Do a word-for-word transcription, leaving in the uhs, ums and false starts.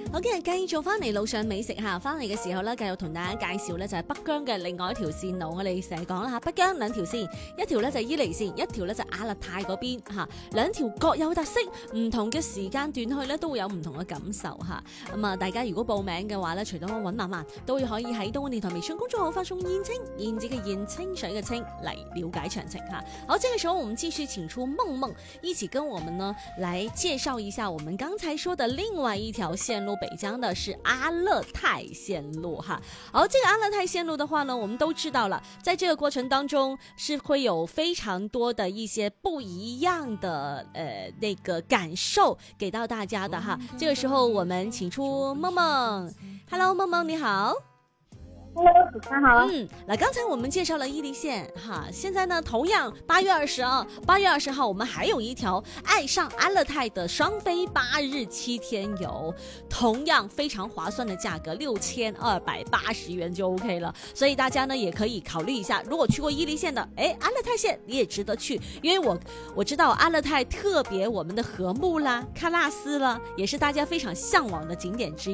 好嘅，繼續翻嚟路上美食嚇，翻嚟嘅時候咧，繼續同大家介紹咧就係北疆嘅另外一條線路。我哋成日講啦嚇，北疆兩條線，一條咧就係伊犁線，一條咧就係阿勒泰嗰邊嚇，兩條各有特色，唔同嘅時間段去咧都會有唔同嘅感受嚇。咁啊，大家如果報名嘅話咧，除咗揾慢慢，都會可以喺東電台微信公眾號發送燕青燕子嘅燕清水嘅清嚟了解詳情嚇。好，這個時候我們繼續請出夢夢，一起跟我們呢來介紹一下我們剛才說的另外一條線路。北疆的是阿勒泰線路哈，好，這個阿勒泰線路的話呢，我們都知道了，在這個過程當中是會有非常多的一些不一樣的呃那個感受給到大家的哈。這個時候我們請出夢夢 ，Hello， 夢夢你好。 Hello， 主持人好。 嗯，那剛才我們介紹了伊犁線哈，現在呢，同樣八月二十號，八月二十號我們還有一條愛上阿勒泰的雙飛八日七天遊，同樣非常划算的價格，六千二百八十元就 OK 了。所以大家呢也可以考慮一下，如果去過伊犁線的，誒，阿勒泰線你也值得去，因為我我知道阿勒泰特別我們的禾木啦、喀納斯啦，也是大家非常向往的景點之一。